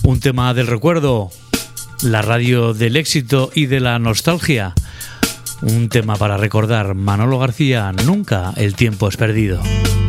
Un tema del recuerdo, la radio del éxito y de la nostalgia. Un tema para recordar, Manolo García, nunca el tiempo es perdido.